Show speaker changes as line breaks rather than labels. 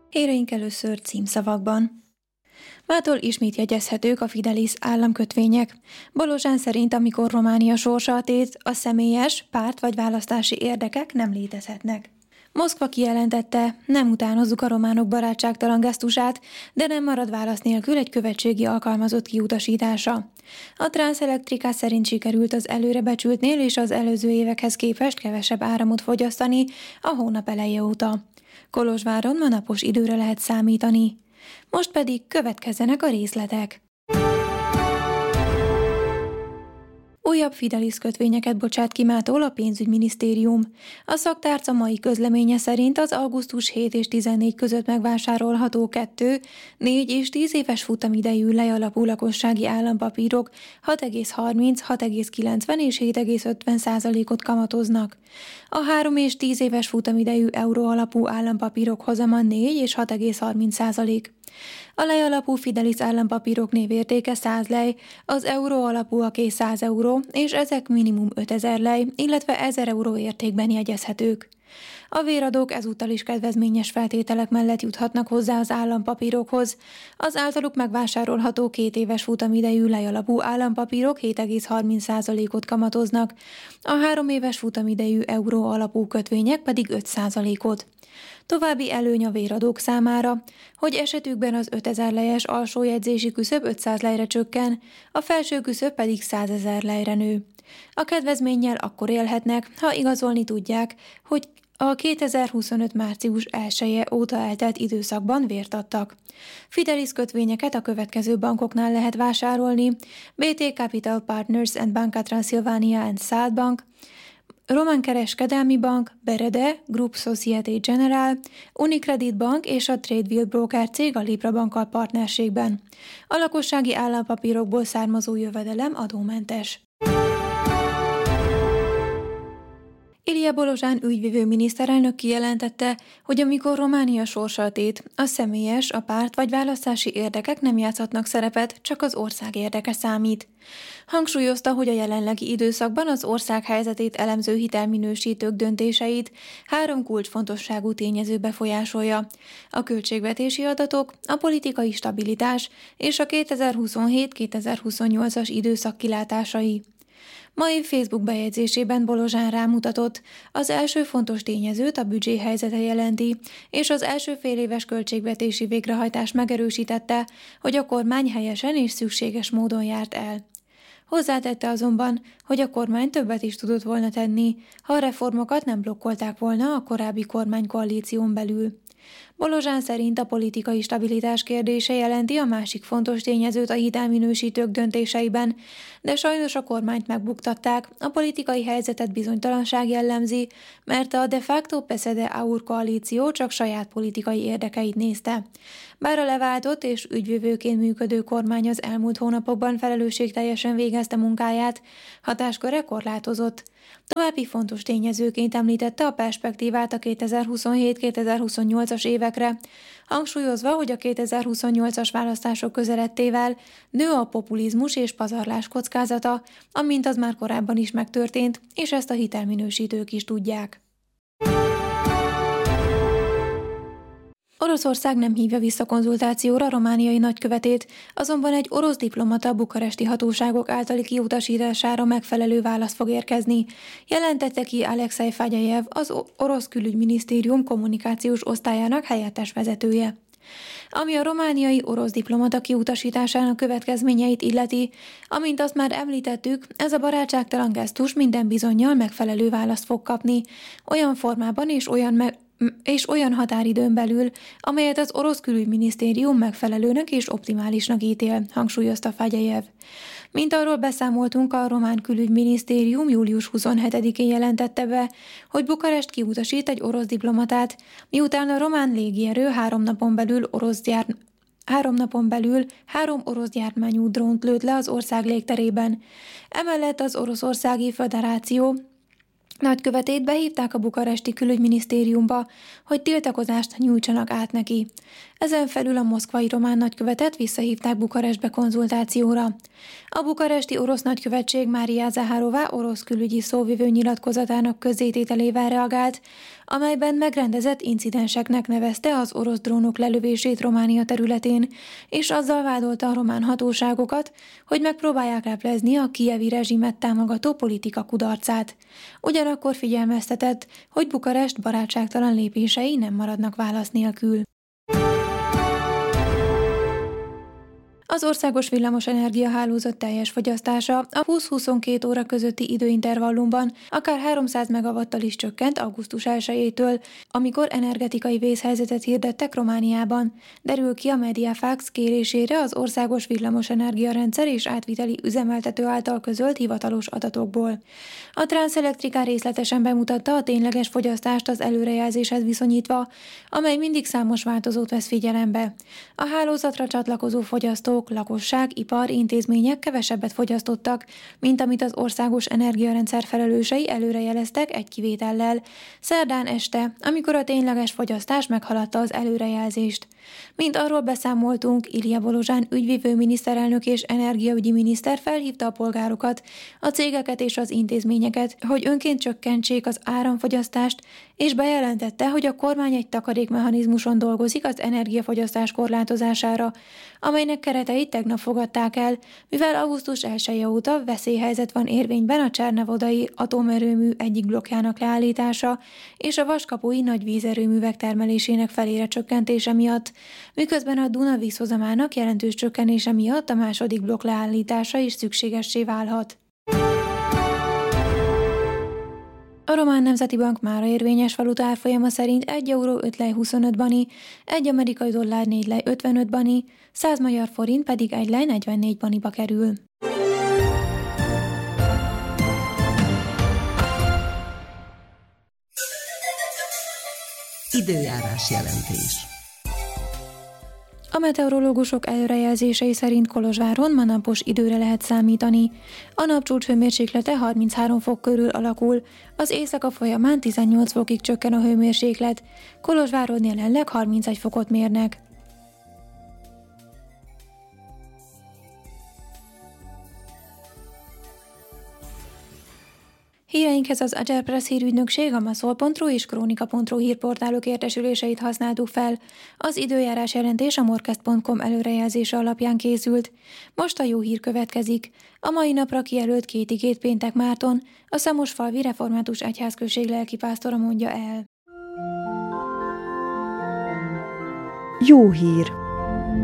Híreink először címszavakban. Mától ismét jegyezhetők a Fidelis államkötvények. Bolozsán szerint, amikor Románia sorsa a tét, a személyes, párt vagy választási érdekek nem létezhetnek. Moszkva kijelentette, nem utánozzuk a románok barátságtalan gesztusát, de nem marad válasz nélkül egy követségi alkalmazott kiutasítása. A Transelectrica szerint sikerült az előrebecsültnél és az előző évekhez képest kevesebb áramot fogyasztani a hónap eleje óta. Kolozsváron ma napos időre lehet számítani. Most pedig következzenek a részletek. Újabb Fidelis kötvényeket bocsát ki mától a pénzügyminisztérium. A szaktárca mai közleménye szerint az augusztus 7 és 14 között megvásárolható 2, 4 és 10 éves futamidejű lejalapú lakossági állampapírok 6,30, 6,90 és 7,50%-ot kamatoznak. A 3 és 10 éves futamidejű euró alapú állampapírok hozama 4 és 6,30%. A lej alapú Fidelis állampapírok névértéke 100 lej, az euró alapúaké 100 euró, és ezek minimum 5000 lej, illetve 1000 euró értékben jegyezhetők. A véradók ezúttal is kedvezményes feltételek mellett juthatnak hozzá az állampapírokhoz. Az általuk megvásárolható 2 éves futamidejű lejalapú állampapírok 7,30%-ot kamatoznak, a 3 éves futamidejű euró alapú kötvények pedig 5%-ot. További előny a véradók számára, hogy esetükben az 5000 lejes alsó jegyzési küszöb 500 lejre csökken, a felső küszöb pedig 100 000 lejre nő. A kedvezménnyel akkor élhetnek, ha igazolni tudják, hogy a 2025. március 1-e óta eltelt időszakban vért adtak. Fidelis kötvényeket a következő bankoknál lehet vásárolni: BT Capital Partners and Banca Transilvania and Salt Bank, Román Kereskedelmi Bank, Berede, Group Societe Generale, Unicredit Bank és a Tradewheel Broker cég a Libra Bankkal partnerségben. A lakossági állampapírokból származó jövedelem adómentes. Ilie Bolozsán ügyvivő miniszterelnök kijelentette, hogy amikor Románia sorsa tét, a személyes, a párt vagy választási érdekek nem játszhatnak szerepet, csak az ország érdeke számít. Hangsúlyozta, hogy a jelenlegi időszakban az ország helyzetét elemző hitelminősítők döntéseit 3 kulcsfontosságú tényező befolyásolja: a költségvetési adatok, a politikai stabilitás és a 2027-2028-as időszak kilátásai. Mai Facebook bejegyzésében Bolozsán rámutatott, az első fontos tényezőt a büdzsé helyzete jelenti, és az első féléves költségvetési végrehajtás megerősítette, hogy a kormány helyesen és szükséges módon járt el. Hozzátette azonban, hogy a kormány többet is tudott volna tenni, ha a reformokat nem blokkolták volna a korábbi kormánykoalíción belül. Bolozsán szerint a politikai stabilitás kérdése jelenti a másik fontos tényezőt a hitelminősítők döntéseiben, de sajnos a kormányt megbuktatták, a politikai helyzetet bizonytalanság jellemzi, mert a de facto PSDE-AUR koalíció csak saját politikai érdekeit nézte. Bár a leváltott és ügyvivőként működő kormány az elmúlt hónapokban felelősségteljesen végezte munkáját, hatásköre korlátozott. További fontos tényezőként említette a perspektívát a 2027-2028-as évekre, hangsúlyozva, hogy a 2028-as választások közeledtével nő a populizmus és pazarlás kockázata, amint az már korábban is megtörtént, és ezt a hitelminősítők is tudják. Oroszország nem hívja vissza konzultációra romániai nagykövetét, azonban egy orosz diplomata bukaresti hatóságok általi kiutasítására megfelelő válasz fog érkezni, jelentette ki Alexei Fagyajev, az orosz külügyminisztérium kommunikációs osztályának helyettes vezetője. Ami a romániai orosz diplomata kiutasításának következményeit illeti, amint azt már említettük, ez a barátságtalan gesztus minden bizonnyal megfelelő választ fog kapni, olyan formában és olyan határidőn belül, amelyet az orosz külügyminisztérium megfelelőnek és optimálisnak ítél, hangsúlyozta Fagyajev. Mint arról beszámoltunk, a román külügyminisztérium július 27-én jelentette be, hogy Bukarest kiutasít egy orosz diplomatát, miután a román légierő 3 napon belül 3 orosz gyártmányú drónt lőtt le az ország légterében. Emellett az Oroszországi Föderáció nagykövetét behívták a bukaresti külügyminisztériumba, hogy tiltakozást nyújtsanak át neki. Ezen felül a moszkvai román nagykövetet visszahívták Bukarestbe konzultációra. A bukaresti orosz nagykövetség Mária Zaharová orosz külügyi szóvivő nyilatkozatának közzétételével reagált, amelyben megrendezett incidenseknek nevezte az orosz drónok lelövését Románia területén, és azzal vádolta a román hatóságokat, hogy megpróbálják leplezni a kijevi rezsimet támogató politika kudarcát. Ugyanakkor figyelmeztetett, hogy Bukarest barátságtalan lépései nem maradnak válasz nélkül. Az országos villamosenergia hálózat teljes fogyasztása a 20-22 óra közötti időintervallumban akár 300 megawattal is csökkent augusztus 1-től, amikor energetikai vészhelyzetet hirdettek Romániában. Derül ki a Mediafax kérésére az országos villamosenergia rendszer és átviteli üzemeltető által közölt hivatalos adatokból. A Transelectrica részletesen bemutatta a tényleges fogyasztást az előrejelzéshez viszonyítva, amely mindig számos változót vesz figyelembe. A hálózatra csatlakozó fogyasztók, lakosság, ipar, intézmények kevesebbet fogyasztottak, mint amit az országos energiarendszer felelősei előrejeleztek egy kivétellel, szerdán este, amikor a tényleges fogyasztás meghaladta az előrejelzést. Mint arról beszámoltunk, Ilja Bolozsán ügyvivő miniszterelnök és energiaügyi miniszter felhívta a polgárokat, a cégeket és az intézményeket, hogy önként csökkentsék az áramfogyasztást, és bejelentette, hogy a kormány egy takarékmechanizmuson dolgozik az energiafogyasztás korlátozására, amelynek kereteit tegnap fogadták el, mivel augusztus 1-e óta veszélyhelyzet van érvényben a csernevodai atomerőmű egyik blokkjának leállítása és a vaskapui nagy vízerőművek termelésének felére csökkentése miatt, miközben a Duna vízhozamának jelentős csökkenése miatt a második blokk leállítása is szükségessé válhat. A Román Nemzeti Bank mára érvényes valuta árfolyama szerint 1 euró 5 lej 25 bani, 1 amerikai dollár 4 lej 55 bani, 100 magyar forint pedig 1 lej 44 baniba kerül.
Időjárás jelentés.
A meteorológusok előrejelzései szerint Kolozsváron ma napos időre lehet számítani. A napcsúcs hőmérséklete 33 fok körül alakul, az éjszaka folyamán 18 fokig csökken a hőmérséklet, Kolozsváron jelenleg 31 fokot mérnek. Híreinkhez az Agerpress hírügynökség, a Maszol.ru és Krónika.ru hírportálok értesüléseit használtuk fel. Az időjárás jelentés a morkest.com előrejelzése alapján készült. Most a jó hír következik. A mai napra kijelölt Kétigét Péntek Márton, a Szamosfalvi Református Egyházközség lelkipásztora mondja el.
Jó hír!